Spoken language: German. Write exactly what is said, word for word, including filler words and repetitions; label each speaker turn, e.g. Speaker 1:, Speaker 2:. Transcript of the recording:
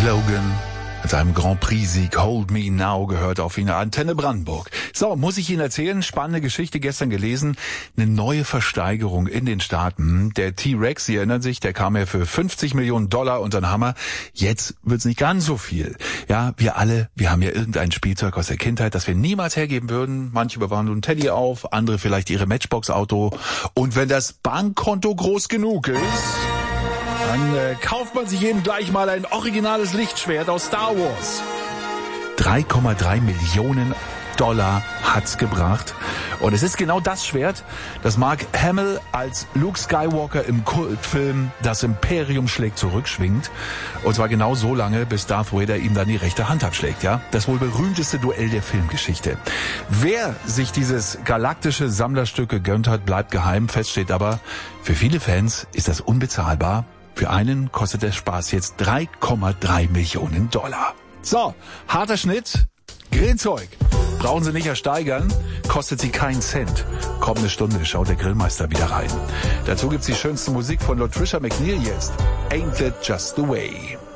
Speaker 1: Logan mit seinem Grand Prix-Sieg Hold Me Now gehört auf Wiener Antenne Brandenburg. So, muss ich Ihnen erzählen, spannende Geschichte gestern gelesen, eine neue Versteigerung in den Staaten. Der T-Rex, Sie erinnern sich, der kam ja für fünfzig Millionen Dollar unter den Hammer. Jetzt wird's nicht ganz so viel. Ja, wir alle, wir haben ja irgendein Spielzeug aus der Kindheit, das wir niemals hergeben würden. Manche bewahren so ein Teddy auf, andere vielleicht ihre Matchbox-Auto. Und wenn das Bankkonto groß genug ist, dann äh, kauft man sich eben gleich mal ein originales Lichtschwert aus Star Wars. drei Komma drei Millionen Dollar hat's gebracht. Und es ist genau das Schwert, das Mark Hamill als Luke Skywalker im Kultfilm Das Imperium schlägt zurück schwingt. Und zwar genau so lange, bis Darth Vader ihm dann die rechte Hand abschlägt. Ja, das wohl berühmteste Duell der Filmgeschichte. Wer sich dieses galaktische Sammlerstück gegönnt hat, bleibt geheim. Fest steht aber, für viele Fans ist das unbezahlbar. Für einen kostet der Spaß jetzt drei Komma drei Millionen Dollar. So, harter Schnitt, Grillzeug. Brauchen Sie nicht ersteigern, kostet Sie keinen Cent. Kommende Stunde schaut der Grillmeister wieder rein. Dazu gibt's die schönste Musik von Latricia McNeil jetzt. Ain't That Just the Way.